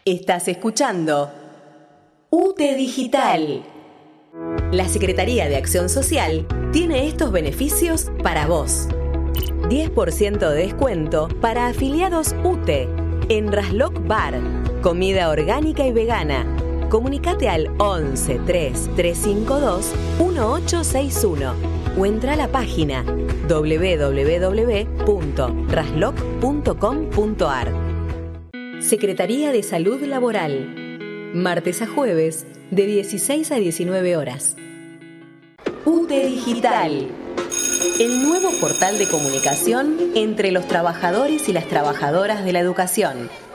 Estás escuchando UTE Digital. La Secretaría de Acción Social tiene estos beneficios para vos. 10% de descuento para afiliados UTE en Rasloc Bar, comida orgánica y vegana. Comunicate al 11 3 352 1861 o entra a la página www.rasloc.com.ar. Secretaría de Salud Laboral. Martes a jueves de 16 a 19 horas. UTE Digital. El nuevo portal de comunicación entre los trabajadores y las trabajadoras de la educación.